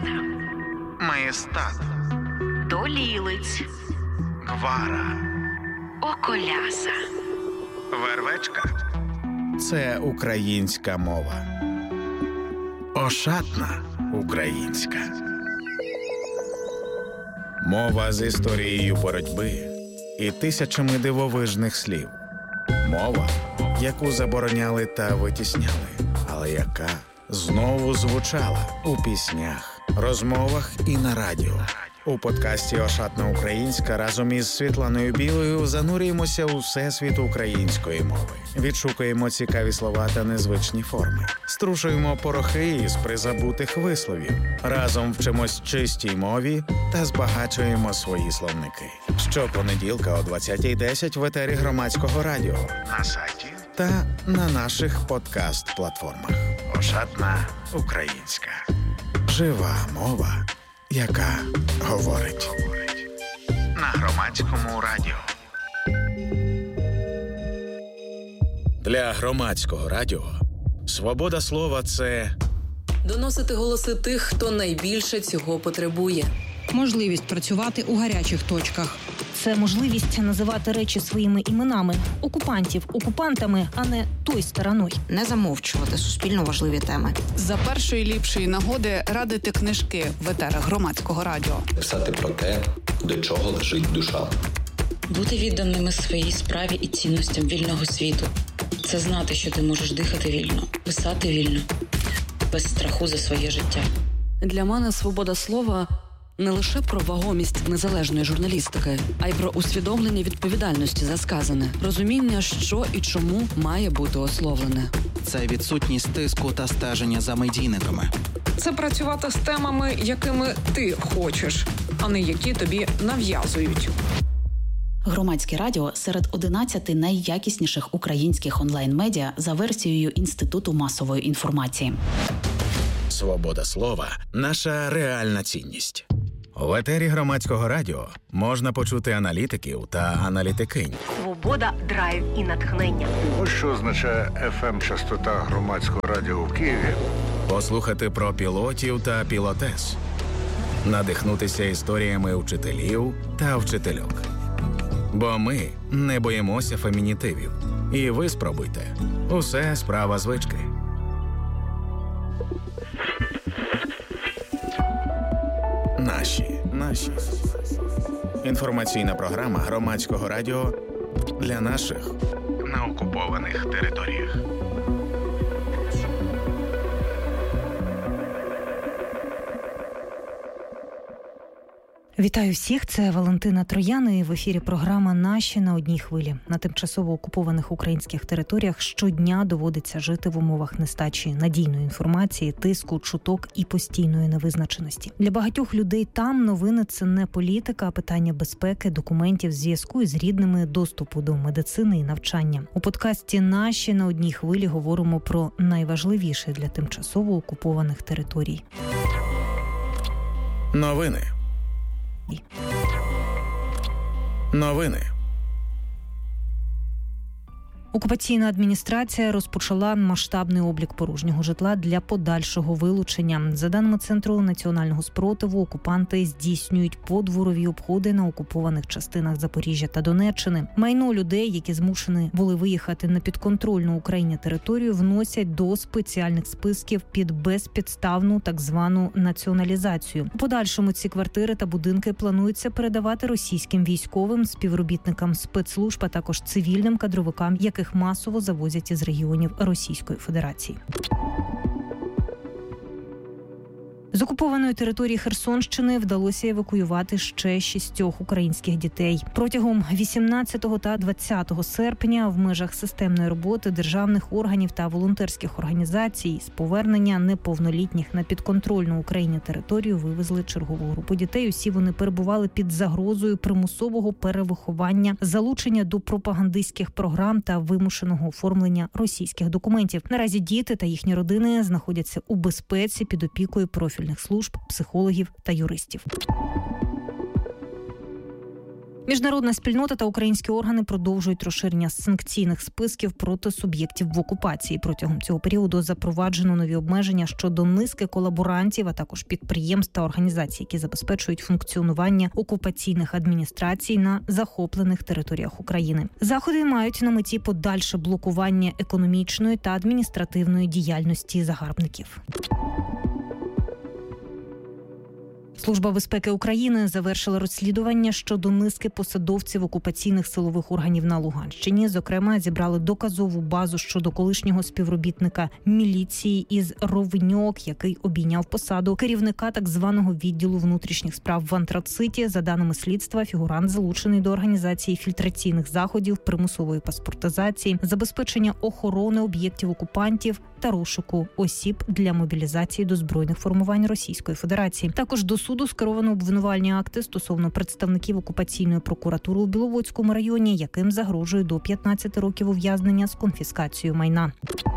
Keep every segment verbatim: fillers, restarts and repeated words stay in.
Маєстат, Долілиць, Гвара, Околяса, Вервечка – це українська мова. Ошатна українська. Мова з історією боротьби і тисячами дивовижних слів. Мова, яку забороняли та витісняли, але яка знову звучала у піснях, розмовах і на радіо. У подкасті «Ошатна українська» разом із Світланою Білою занурюємося у всесвіт української мови. Відшукуємо цікаві слова та незвичні форми. Струшуємо порохи із призабутих висловів. Разом вчимось чистій мові та збагачуємо свої словники. Щопонеділка о двадцятій десять в етері Громадського радіо, на сайті та на наших подкаст-платформах. «Ошатна українська». Жива мова, яка говорить. На Громадському радіо. Для Громадського радіо свобода слова – це доносити голоси тих, хто найбільше цього потребує. Можливість працювати у гарячих точках. Це можливість називати речі своїми іменами. Окупантів окупантами, а не той стороною. Не замовчувати суспільно важливі теми. За першої ліпшої нагоди радити книжки в етерах Громадського радіо. Писати про те, до чого лежить душа. Бути відданими своїй справі і цінностям вільного світу. Це знати, що ти можеш дихати вільно, писати вільно, без страху за своє життя. Для мене свобода слова – не лише про вагомість незалежної журналістики, а й про усвідомлення відповідальності за сказане, розуміння, що і чому має бути ословлене. Це відсутність тиску та стеження за медійниками. Це працювати з темами, якими ти хочеш, а не які тобі нав'язують. Громадське радіо серед одинадцяти найякісніших українських онлайн-медіа за версією Інституту масової інформації. Свобода слова – наша реальна цінність. В етері Громадського радіо можна почути аналітиків та аналітикинь. Свобода, драйв і натхнення. Ось що означає еф ем-частота Громадського радіо в Києві. Послухати про пілотів та пілотес. Надихнутися історіями вчителів та вчительок. Бо ми не боїмося фемінітивів. І ви спробуйте. Усе справа звички. Наші, наші. Інформаційна програма Громадського радіо для наших на окупованих територіях. Вітаю всіх, це Валентина Троян, і в ефірі програма «Наші на одній хвилі». На тимчасово окупованих українських територіях щодня доводиться жити в умовах нестачі надійної інформації, тиску, чуток і постійної невизначеності. Для багатьох людей там новини – це не політика, а питання безпеки, документів, зв'язку із рідними, доступу до медицини і навчання. У подкасті «Наші на одній хвилі» говоримо про найважливіше для тимчасово окупованих територій. Новини. Новини. Окупаційна адміністрація розпочала масштабний облік порожнього житла для подальшого вилучення. За даними Центру національного спротиву, окупанти здійснюють подворові обходи на окупованих частинах Запоріжжя та Донеччини. Майно людей, які змушені були виїхати на підконтрольну Україні територію, вносять до спеціальних списків під безпідставну так звану націоналізацію. У подальшому ці квартири та будинки планується передавати російським військовим, співробітникам спецслужб, а також цивільним кадровикам, яких масово завозять із регіонів Російської Федерації. З окупованої території Херсонщини вдалося евакуювати ще шістьох українських дітей. Протягом вісімнадцятого та двадцятого серпня в межах системної роботи державних органів та волонтерських організацій з повернення неповнолітніх на підконтрольну Україні територію вивезли чергову групу дітей. Усі вони перебували під загрозою примусового перевиховання, залучення до пропагандистських програм та вимушеного оформлення російських документів. Наразі діти та їхні родини знаходяться у безпеці під опікою профільних служб, психологів та юристів. Міжнародна спільнота та українські органи продовжують розширення санкційних списків проти суб'єктів в окупації. Протягом цього періоду запроваджено нові обмеження щодо низки колаборантів, а також підприємств та організацій, які забезпечують функціонування окупаційних адміністрацій на захоплених територіях України. Заходи мають на меті подальше блокування економічної та адміністративної діяльності загарбників. Служба безпеки України завершила розслідування щодо низки посадовців окупаційних силових органів на Луганщині. Зокрема, зібрали доказову базу щодо колишнього співробітника міліції із Ровеньок, який обійняв посаду керівника так званого відділу внутрішніх справ в Антрациті. За даними слідства, фігурант залучений до організації фільтраційних заходів, примусової паспортизації, забезпечення охорони об'єктів окупантів та розшуку осіб для мобілізації до збройних формувань Російської Федерації. Також до суду скеровано обвинувальні акти стосовно представників окупаційної прокуратури у Біловодському районі, яким загрожує до п'ятнадцяти років ув'язнення з конфіскацією майна.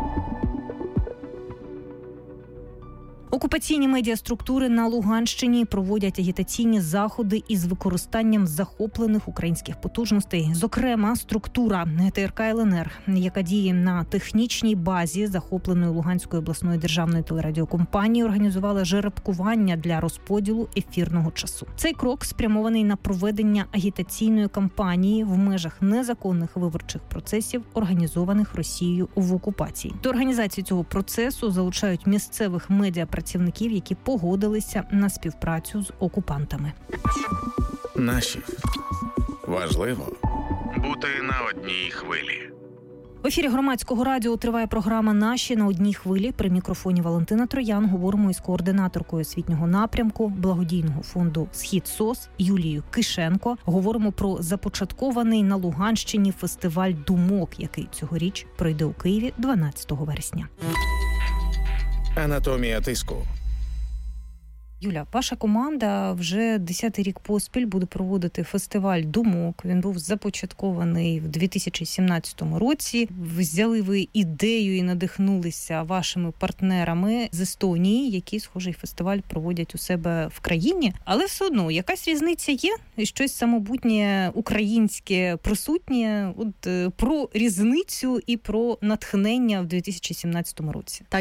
Окупаційні медіаструктури на Луганщині проводять агітаційні заходи із використанням захоплених українських потужностей. Зокрема, структура ГТРК ЛНР, яка діє на технічній базі захопленої Луганської обласної державної телерадіокомпанії, організувала жеребкування для розподілу ефірного часу. Цей крок спрямований на проведення агітаційної кампанії в межах незаконних виборчих процесів, організованих Росією в окупації. До організації цього процесу залучають місцевих медіапрацівників, працівників, які погодилися на співпрацю з окупантами. Наші. Важливо бути на одній хвилі. В ефірі Громадського радіо триває програма «Наші» на одній хвилі. При мікрофоні Валентина Троян говоримо із координаторкою освітнього напрямку благодійного фонду «Схід-СОС» Юлією Кишенко. Говоримо про започаткований на Луганщині фестиваль думок, який цьогоріч пройде у Києві дванадцятого вересня. Анатомія тиску. Юля, ваша команда вже десятий рік поспіль буде проводити фестиваль думок. Він був започаткований в дві тисячі сімнадцятому році. Взяли ви ідею і надихнулися вашими партнерами з Естонії, які схожий фестиваль проводять у себе в країні. Але все одно, якась різниця є? І щось самобутнє українське присутнє? От про різницю і про натхнення в дві тисячі сімнадцятому році.